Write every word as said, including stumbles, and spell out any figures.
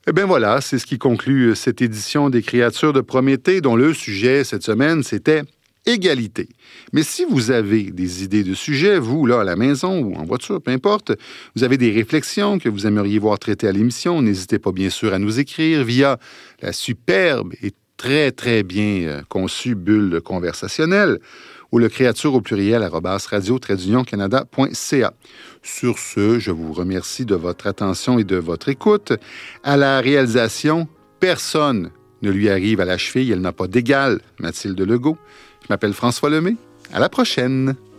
Eh bien voilà, c'est ce qui conclut cette édition des Créatures de Prométhée, dont le sujet cette semaine, c'était égalité. Mais si vous avez des idées de sujets, vous, là, à la maison ou en voiture, peu importe, vous avez des réflexions que vous aimeriez voir traitées à l'émission, n'hésitez pas bien sûr à nous écrire via la superbe et très, très bien conçue bulle conversationnelle ou le créature au pluriel arobase radio tiret union canada point c a. Sur ce, je vous remercie de votre attention et de votre écoute. À la réalisation, personne ne lui arrive à la cheville, elle n'a pas d'égal, Mathilde Legault. Je m'appelle François Lemay. À la prochaine!